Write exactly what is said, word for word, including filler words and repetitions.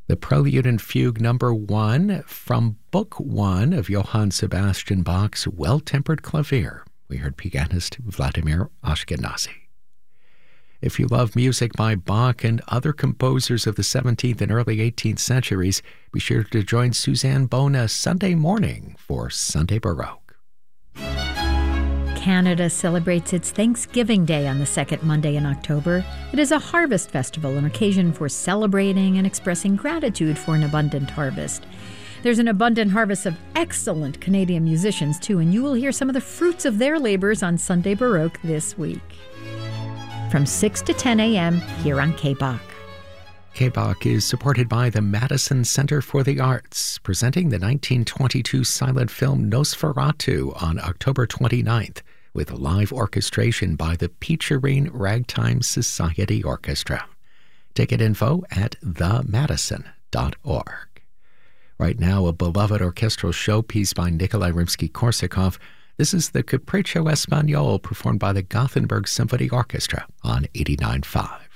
The Prelude and Fugue number one from Book One of Johann Sebastian Bach's Well-Tempered Clavier. We heard pianist Vladimir Ashkenazy. If you love music by Bach and other composers of the seventeenth and early eighteenth centuries, be sure to join Suzanne Bona Sunday morning for Sunday Baroque. Canada celebrates its Thanksgiving Day on the second Monday in October. It is a harvest festival, an occasion for celebrating and expressing gratitude for an abundant harvest. There's an abundant harvest of excellent Canadian musicians, too, and you will hear some of the fruits of their labors on Sunday Baroque this week. From six to ten a.m. here on K B O C. K B O C is supported by the Madison Center for the Arts, presenting the nineteen twenty-two silent film Nosferatu on October twenty-ninth, with live orchestration by the Peacherine Ragtime Society Orchestra. Ticket info at the madison dot org. Right now, a beloved orchestral showpiece by Nikolai Rimsky-Korsakov. This is the Capriccio Espagnol, performed by the Gothenburg Symphony Orchestra on eighty-nine point five.